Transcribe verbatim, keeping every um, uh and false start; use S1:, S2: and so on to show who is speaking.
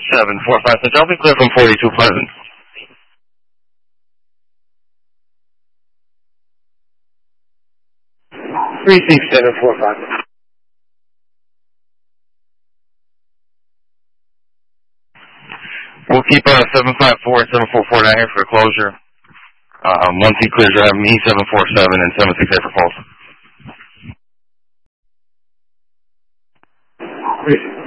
S1: seven four five. So Delta clear from forty-two Pleasant.
S2: three six seven four five.
S1: We'll keep uh, seven five four and seven four four down here for closure. Um, once he clears, you have me seven four seven and seven six eight for pulse.
S2: Three six